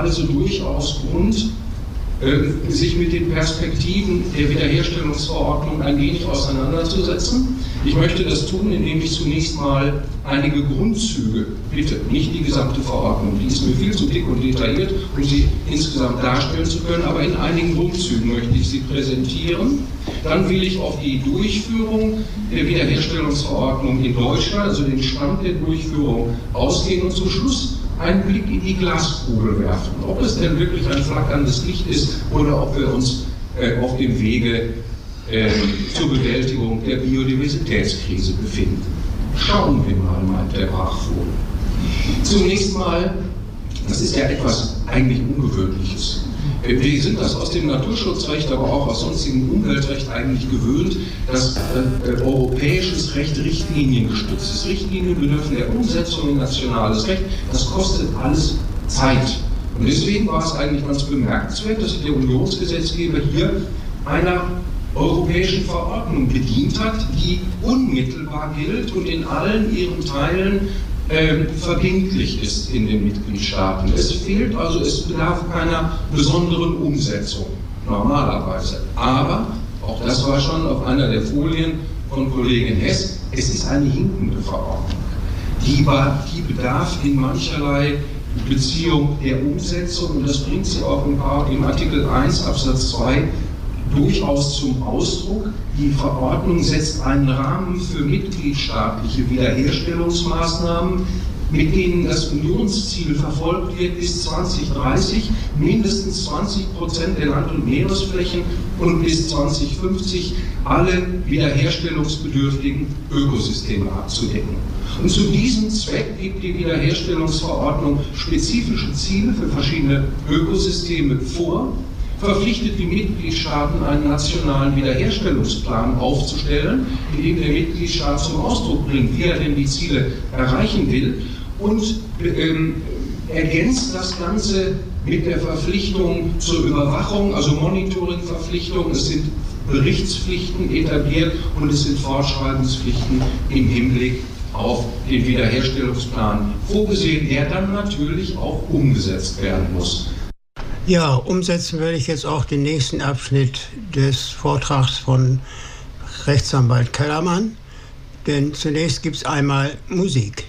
also durchaus Grund, sich mit den Perspektiven der Wiederherstellungsverordnung ein wenig auseinanderzusetzen. Ich möchte das tun, indem ich zunächst mal einige Grundzüge, bitte, nicht die gesamte Verordnung, die ist mir viel zu dick und detailliert, um sie insgesamt darstellen zu können, aber in einigen Grundzügen möchte ich sie präsentieren. Dann will ich auf die Durchführung der Wiederherstellungsverordnung in Deutschland, also den Stand der Durchführung, ausgehen und zum Schluss einen Blick in die Glaskugel werfen, ob es denn wirklich ein flackerndes Licht ist oder ob wir uns auf dem Wege zur Bewältigung der Biodiversitätskrise befinden. Schauen wir mal, meint der Brachvogel. Zunächst mal, das ist ja etwas eigentlich Ungewöhnliches. Wir sind das aus dem Naturschutzrecht, aber auch aus sonstigem Umweltrecht eigentlich gewöhnt, dass europäisches Recht richtliniengestützt ist. Richtlinien bedürfen der Umsetzung in nationales Recht. Das kostet alles Zeit. Und deswegen war es eigentlich ganz bemerkenswert, dass sich der Unionsgesetzgeber hier einer europäischen Verordnung bedient hat, die unmittelbar gilt und in allen ihren Teilen verbindlich ist in den Mitgliedstaaten. Es fehlt also, es bedarf keiner besonderen Umsetzung, normalerweise. Aber, auch das war schon auf einer der Folien von Kollegin Hess, es ist eine hinkende Verordnung. Die bedarf in mancherlei Beziehung der Umsetzung, und das bringt sie auch im Artikel 1 Absatz 2 durchaus zum Ausdruck. Die Verordnung setzt einen Rahmen für mitgliedstaatliche Wiederherstellungsmaßnahmen, mit denen das Unionsziel verfolgt wird, bis 2030 mindestens 20% der Land- und Meeresflächen und bis 2050 alle wiederherstellungsbedürftigen Ökosysteme abzudecken. Und zu diesem Zweck gibt die Wiederherstellungsverordnung spezifische Ziele für verschiedene Ökosysteme vor, verpflichtet die Mitgliedstaaten, einen nationalen Wiederherstellungsplan aufzustellen, in dem der Mitgliedstaat zum Ausdruck bringt, wie er denn die Ziele erreichen will, und ergänzt das Ganze mit der Verpflichtung zur Überwachung, also Monitoring-Verpflichtung. Es sind Berichtspflichten etabliert und es sind Fortschreibenspflichten im Hinblick auf den Wiederherstellungsplan vorgesehen, der dann natürlich auch umgesetzt werden muss. Ja, umsetzen werde ich jetzt auch den nächsten Abschnitt des Vortrags von Rechtsanwalt Kellermann, denn zunächst gibt es einmal Musik.